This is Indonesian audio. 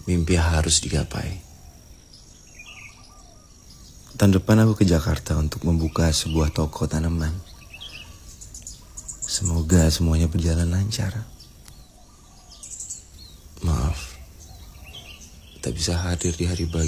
Mimpi harus digapai. Tahun depan aku ke Jakarta untuk membuka sebuah toko tanaman. Semoga semuanya berjalan lancar. Maaf, tak bisa hadir di hari bahagia